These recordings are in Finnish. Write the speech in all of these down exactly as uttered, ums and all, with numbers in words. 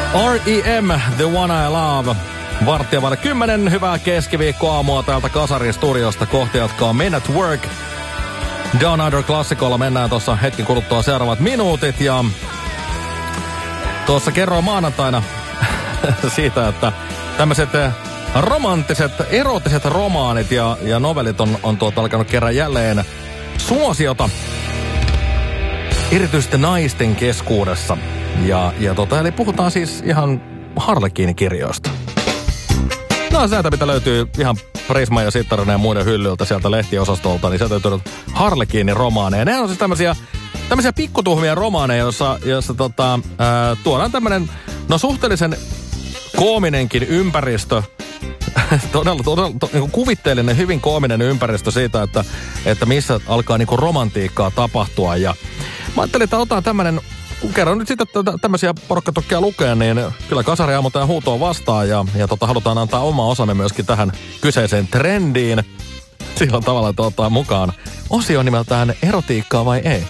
R E M, The One I Love. Varttia vaille kymmenen, hyvää keskiviikkoaamua täältä Kasarin studiosta kohti, jatkaa Men at Work. Down Under klassikolla mennään tuossa hetken kuluttua seuraavat minuutit, ja tuossa kerroin maanantaina siitä, että tämmöiset romanttiset, erottiset romaanit ja, ja novellit on, on tuota alkanut kerran jälleen suosiota, erityisesti naisten keskuudessa. Ja, ja tota, eli puhutaan siis ihan Harlekiini-kirjoista. No näitä, mitä löytyy ihan Prisma ja Sittarinen ja muiden hyllyltä sieltä lehtiosastolta, niin sieltä löytyy Harlekiini-romaaneja. Ne on siis tämmöisiä, tämmöisiä pikkutuhmia romaaneja, joissa, joissa tota, ää, tuodaan tämmöinen, no suhteellisen koominenkin ympäristö, todella, todella to, niin kuvitteellinen, hyvin koominen ympäristö siitä, että, että missä alkaa niin kuin romantiikkaa tapahtua. Ja mä ajattelin, että otan tämmöinen, kun kerran nyt sitten tämmöisiä porukkatokkia lukea, niin kyllä Kasari ammutaan huutoon vastaan ja, ja tota, halutaan antaa oma osamme myöskin tähän kyseiseen trendiin. Sillä tavalla, että ottaa mukaan osio nimeltään erotiikkaa vai ei.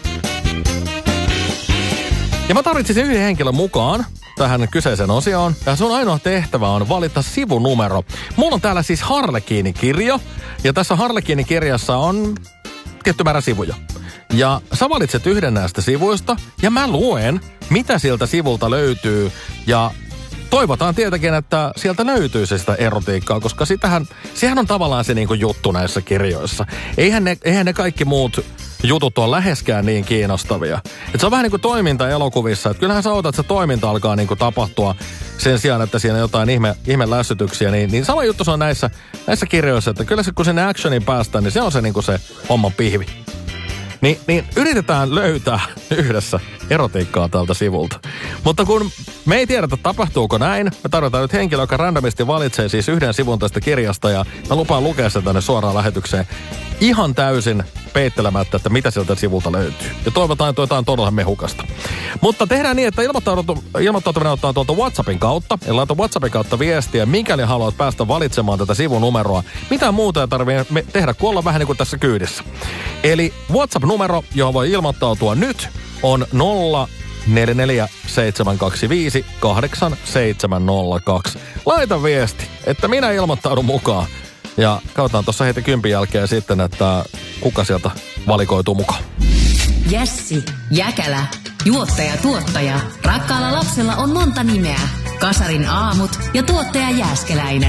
Ja mä tarvitsisin yhden henkilön mukaan tähän kyseiseen osioon. Ja sun ainoa tehtävä on valita sivunumero. Mulla on täällä siis Harlekiini-kirjo. Ja tässä Harlekiini-kirjassa on tietty määrä sivuja. Ja sä valitset yhden näistä sivuista, ja mä luen, mitä sieltä sivulta löytyy. Ja toivotaan tietenkin, että sieltä löytyy se sitä erotiikkaa, koska sitähän, sehän on tavallaan se niinku juttu näissä kirjoissa. Eihän ne, eihän ne kaikki muut jutut ole läheskään niin kiinnostavia. Et se on vähän niin kuin toiminta elokuvissa. Et kyllähän sä otat, että se toiminta alkaa niinku tapahtua sen sijaan, että siinä on jotain ihme, ihme lässytyksiä. Niin, niin sama juttu se on näissä, näissä kirjoissa, että kyllä se kun sinne actioniin päästään, niin se on se niinku se homman pihvi. Niin, niin yritetään löytää yhdessä erotiikkaa tältä sivulta. Mutta kun me ei tiedetä, tapahtuuko näin, me tarvitaan nyt henkilö, joka randomisti valitsee siis yhden sivun tästä kirjasta, ja mä lupaan lukea sen tänne suoraan lähetykseen ihan täysin peittelemättä, että mitä sieltä sivulta löytyy. Ja toivotaan, että jotain todella mehukasta. Mutta tehdään niin, että ilmoittautuminen ottaa tuolta WhatsAppin kautta, ja laita WhatsAppin kautta viestiä, mikäli haluat päästä valitsemaan tätä sivunumeroa. Mitään muuta ei tarvitse tehdä, kun olla vähän niin kuin tässä kyydissä. Eli WhatsApp-numero, johon voi ilmoittautua nyt, on nolla neljä neljä seitsemän kaksi viisi kahdeksan seitsemän nolla kaksi. Laita viesti, että minä ilmoittaudun mukaan. Ja katsotaan tuossa heti kympin jälkeen sitten, että kuka sieltä valikoituu mukaan. Jässi, Jäkälä, juottaja, tuottaja. Rakkaalla lapsella on monta nimeä. Kasarin aamut ja tuottaja Jääskeläinen.